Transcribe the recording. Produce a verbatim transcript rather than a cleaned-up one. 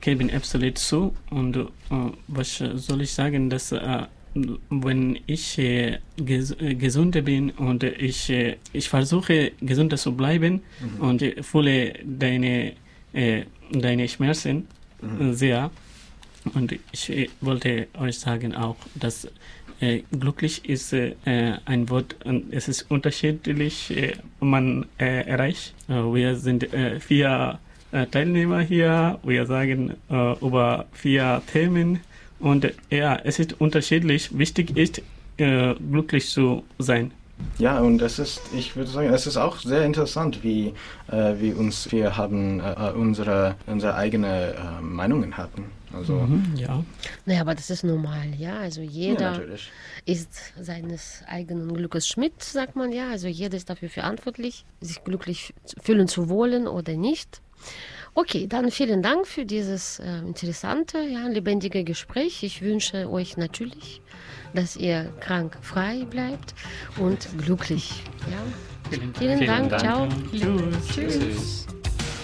gebe absolut zu. Und äh, was soll ich sagen, dass äh, wenn ich äh, ges gesund bin und ich, äh, ich versuche gesund zu bleiben mhm. und äh, fühle deine, äh, deine Schmerzen mhm. sehr. Und ich äh, wollte euch sagen auch, dass äh, glücklich ist äh, ein Wort, und es ist unterschiedlich, äh, man äh, erreicht. Äh, wir sind äh, vier äh, Teilnehmer hier, wir sagen äh, über vier Themen. Und ja, es ist unterschiedlich. Wichtig ist, äh, glücklich zu sein. Ja, und es ist, ich würde sagen, es ist auch sehr interessant, wie äh, wir uns, wir haben äh, unsere, unsere eigene äh, Meinungen hatten. Also, mhm, ja. Naja, aber das ist normal, ja. Also jeder ja, ist seines eigenen Glückes Schmied, sagt man ja. Also jeder ist dafür verantwortlich, sich glücklich fühlen zu wollen oder nicht. Okay, dann vielen Dank für dieses äh, interessante, ja, lebendige Gespräch. Ich wünsche euch natürlich, dass ihr krankfrei bleibt und glücklich. Ja. Vielen, vielen, vielen Dank. Dank. Ciao. Tschüss. Tschüss. Tschüss.